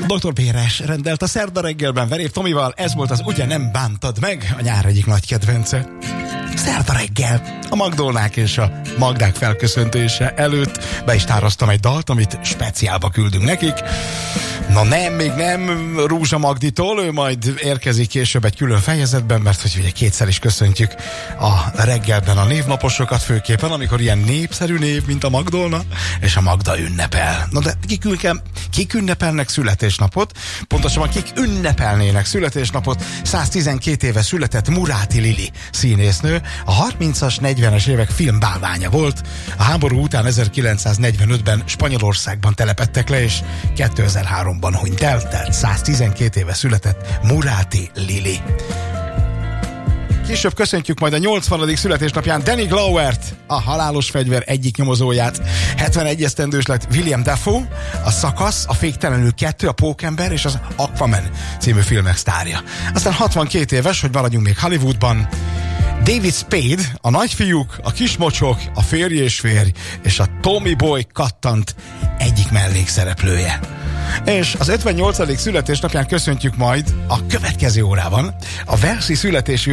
Dr. Béres rendelt a Szerda reggelben Veréb Tomival, ez volt az Ugye nem bántad meg, a nyár egyik nagy kedvence. Szerda reggel, a Magdolnák és a Magdák felköszöntése előtt be is tároztam egy dalt, amit speciálba küldünk nekik. Na nem, még nem Rúzsa Magditól, ő majd érkezik később egy külön fejezetben, mert hogy ugye kétszer is köszöntjük a reggelben a névnaposokat, főképpen, amikor ilyen népszerű név, mint a Magdolna, és a Magda ünnepel. Na de kik ünnepelnek születésnapot? Pontosabban kik ünnepelnének születésnapot? 112 éve született Muráti Lili színésznő, a 30-as, 40-es évek filmbálványa volt. A háború után 1945-ben Spanyolországban telepedtek le, és 2003-ban hunyt el, tehát 112 éve született Muráti Lili. Később köszöntjük majd a 80. születésnapján Danny Glowert, a Halálos fegyver egyik nyomozóját. 71 esztendős lett William Dafoe, a Szakasz, a Féktelenül 2, a Pókember és az Aquaman című filmek sztárja. Aztán 62 éves, hogy maradjunk még Hollywoodban, David Spade, a Nagyfiúk, a Kismocsok, a Férj és férj és a Tommy Boy Kattant egyik mellékszereplője. És az 58. születésnapján köszöntjük majd a következő órában a walesi születésű